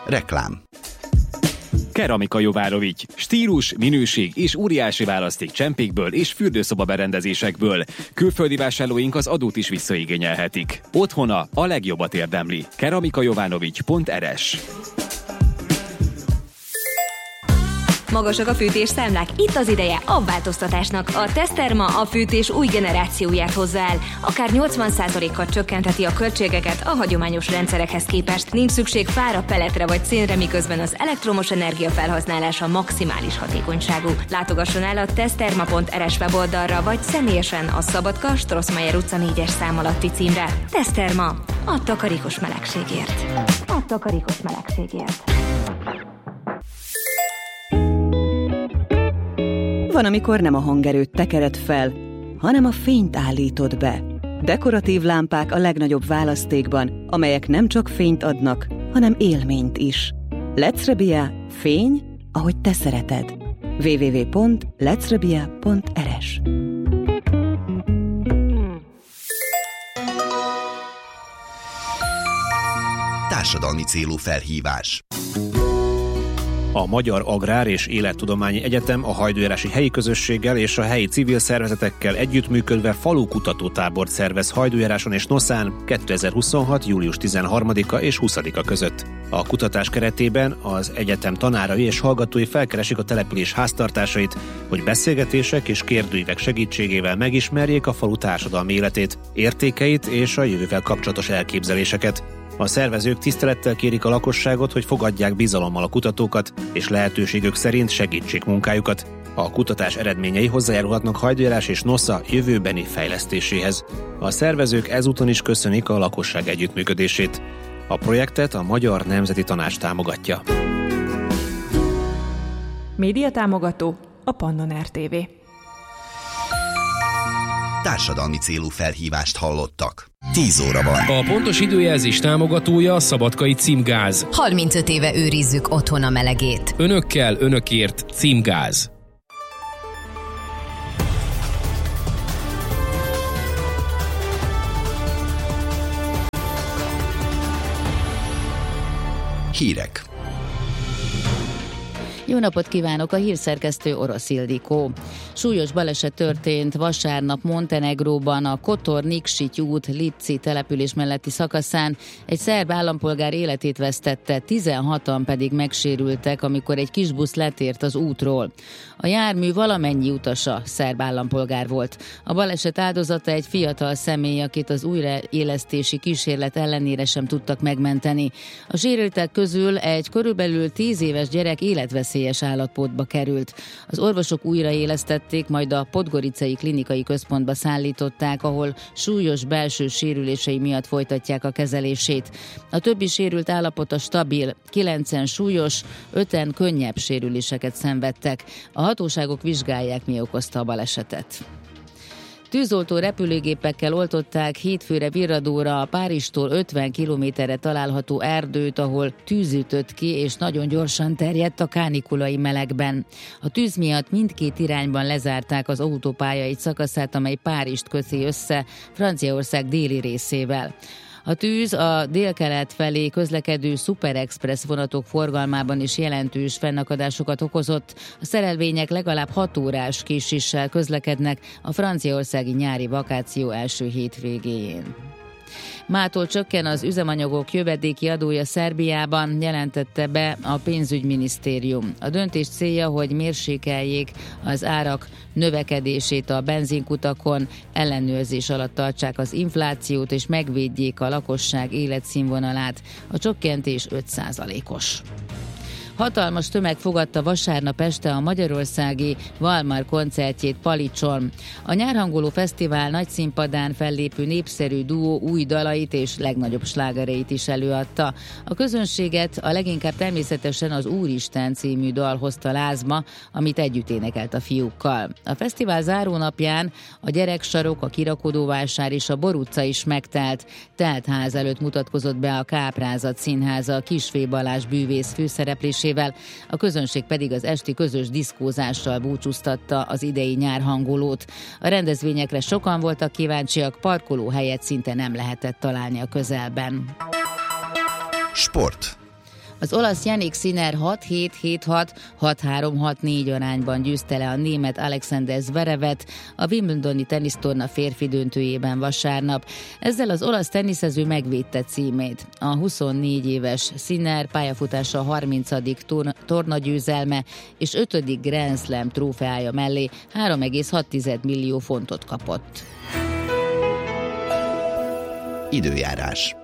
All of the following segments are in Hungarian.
Reklám. Keramika Jovárovics. Stílus, minőség és óriási választék csempékből és fürdőszoba berendezésekből. Külföldi vásárlóink az adót is visszaigényelhetik. Otthona a legjobbat érdemli. keramikajovanovics.rs. Magasak a fűtésszámlák? Itt az ideje a változtatásnak. A Teszterma a fűtés új generációját hozza el. Akár 80%-kal csökkentheti a költségeket a hagyományos rendszerekhez képest. Nincs szükség fára, pelletre vagy szénre, miközben az elektromos energia felhasználása maximális hatékonyságú. Látogasson el a teszterma.rs weboldalra, vagy személyesen a Szabadka, Strossmayer utca 4-es szám alatti címre. Teszterma. A takarékos melegségért. A takarékos melegségért. Van, amikor nem a hangerőt tekered fel, hanem a fényt állítod be. Dekoratív lámpák a legnagyobb választékban, amelyek nem csak fényt adnak, hanem élményt is. Lecrebia. Fény, ahogy te szereted. www.lecrebia.rs. Társadalmi célú felhívás. A Magyar Agrár és Élettudományi Egyetem a hajdújárási helyi közösséggel és a helyi civil szervezetekkel együttműködve falukutatótábort szervez Hajdújáráson és Noszán 2026. július 13-a és 20-a között. A kutatás keretében az egyetem tanárai és hallgatói felkeresik a település háztartásait, hogy beszélgetések és kérdőívek segítségével megismerjék a falu társadalmi életét, értékeit és a jövővel kapcsolatos elképzeléseket. A szervezők tisztelettel kérik a lakosságot, hogy fogadják bizalommal a kutatókat, és lehetőségük szerint segítsék munkájukat. A kutatás eredményei hozzájárulhatnak Hajdújárás és Nosza jövőbeni fejlesztéséhez. A szervezők ezúton is köszönik a lakosság együttműködését. A projektet a Magyar Nemzeti Tanács támogatja. Média támogató a Pannon RTV. Társadalmi célú felhívást hallottak. 10 óra van. A pontos időjelzés támogatója a Szabadkai Címgáz. 35 éve őrizzük otthon a melegét. Önökkel, önökért Címgáz. Hírek. Jó napot kívánok, a hírszerkesztő Orosz Ildikó. Súlyos baleset történt vasárnap Montenegróban a Kotor-Nikšić út Lipci település melletti szakaszán. Egy szerb állampolgár életét vesztette, 16-an pedig megsérültek, amikor egy kis busz letért az útról. A jármű valamennyi utasa szerb állampolgár volt. A baleset áldozata egy fiatal személy, akit az újraélesztési kísérlet ellenére sem tudtak megmenteni. A sérültek közül egy körülbelül 10 éves gyerek életveszélyes állapotba került. Az orvosok újraélesztették, majd a Podgoricai Klinikai Központba szállították, ahol súlyos belső sérülései miatt folytatják a kezelését. A többi sérült állapota stabil, 9-en súlyos, 5-en könnyebb sérüléseket szenvedtek. A hatóságok vizsgálják, mi okozta a balesetet. Tűzoltó repülőgépekkel oltották hétfőre Virradóra a Párizstól 50 kilométerre található erdőt, ahol tűz ütött ki és nagyon gyorsan terjedt a kánikulai melegben. A tűz miatt mindkét irányban lezárták az autópálya egy szakaszát, amely Párizst köti össze Franciaország déli részével. A tűz a délkelet felé közlekedő Superexpress vonatok forgalmában is jelentős fennakadásokat okozott. A szerelvények legalább 6 órás késéssel közlekednek a franciaországi nyári vakáció első hétvégéjén. Mától csökken az üzemanyagok jövedéki adója Szerbiában, jelentette be a pénzügyminisztérium. A döntés célja, hogy mérsékeljék az árak növekedését a benzinkutakon, ellenőrzés alatt tartsák az inflációt és megvédjék a lakosság életszínvonalát. A csökkentés 5%-os. Hatalmas tömeg fogadta vasárnap este a magyarországi Valmar koncertjét Palicson. A nyárhangoló fesztivál nagy színpadán fellépő népszerű duó új dalait és legnagyobb slágereit is előadta. A közönséget a leginkább természetesen az Úristen című dal hozta lázba, amit együtt énekelt a fiúkkal. A fesztivál zárónapján a Gyereksarok, a Kirakodóvásár és a Bor utca is megtelt. Telt ház előtt mutatkozott be a Káprázat Színháza Kisfé Balázs bűvész főszereplésével, a közönség pedig az esti közös diszkózással búcsúztatta az idei nyárhangolót. A rendezvényekre sokan voltak kíváncsiak, parkolóhelyet szinte nem lehetett találni a közelben. Sport. Az olasz Jannik Sinner 6-7-7-6, 6-3-6-4 arányban győzte le a német Alexander Zverevet a Wimbledoni tenisztorna férfi döntőjében vasárnap. Ezzel az olasz teniszező megvédte címét. A 24 éves Sinner pályafutása 30. tornagyőzelme és 5. Grand Slam trófeája mellé 3,6 millió fontot kapott. Időjárás.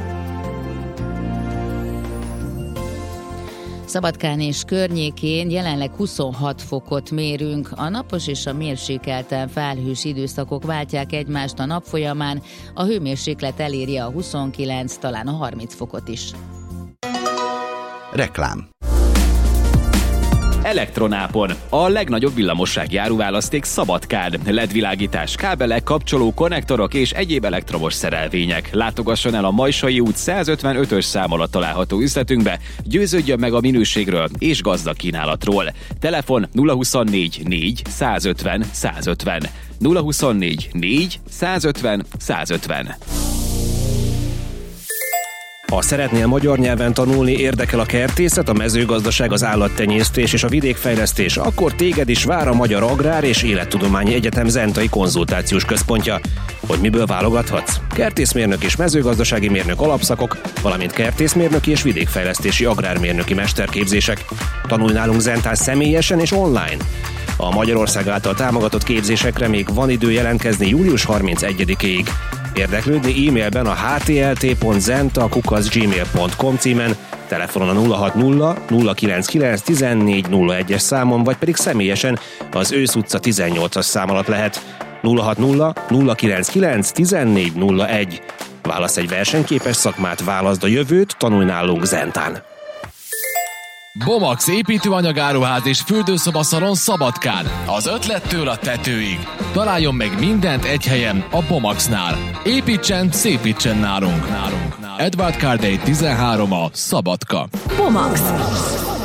Szabadkán és környékén jelenleg 26 fokot mérünk. A napos és a mérsékelten felhős időszakok váltják egymást a nap folyamán, a hőmérséklet eléri a 29, talán a 30 fokot is. Reklám. Elektronápon. A legnagyobb villamossági áruválaszték Szabadkán. LED-világítás, kábelek, kapcsoló, konnektorok és egyéb elektromos szerelvények. Látogasson el a Majsai út 155-ös szám alatt található üzletünkbe, győződjön meg a minőségről és gazdag kínálatról. Telefon 024 4 150 150. 024 4 150 150. Ha szeretnél magyar nyelven tanulni, érdekel a kertészet, a mezőgazdaság, az állattenyésztés és a vidékfejlesztés, akkor téged is vár a Magyar Agrár és Élettudományi Egyetem Zentai Konzultációs Központja. Hogy miből válogathatsz? Kertészmérnök és mezőgazdasági mérnök alapszakok, valamint kertészmérnöki és vidékfejlesztési agrármérnöki mesterképzések. Tanulj nálunk Zentán személyesen és online. A Magyarország által támogatott képzésekre még van idő jelentkezni július 31-ig. Érdeklődni e-mailben a htlt.zenta@gmail.com címen, telefonon a 060 099 1401-es számon, vagy pedig személyesen az Ősz utca 18-as szám alatt lehet. 060 099 1401. Válasz egy versenyképes szakmát, válaszd a jövőt, tanulj nálunk Zentán. Bomax építőanyagáruház és fürdőszobaszalon Szabadkán. Az ötlettől a tetőig. Találjon meg mindent egy helyen, a Bomaxnál. Építsen, szépítsen nálunk. Edward Cardey 13, a Szabadka. Bomax.